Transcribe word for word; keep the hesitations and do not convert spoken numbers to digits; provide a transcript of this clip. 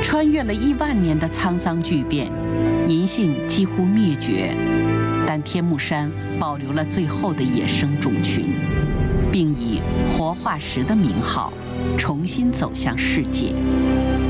穿越了亿万年的沧桑巨变，银杏几乎灭绝，但天目山保留了最后的野生种群，并以活化石的名号重新走向世界。